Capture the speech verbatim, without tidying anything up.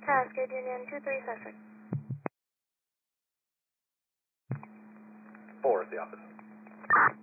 Cascade Union two three Sussex. Four is the office.